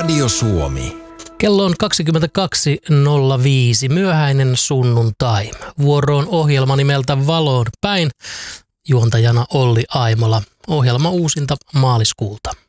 Radio Suomi. Kello on 22.05, myöhäinen sunnuntai. Vuoroon ohjelma nimeltä Valoon päin. Juontajana Olli Aimola. Ohjelma uusinta maaliskuulta.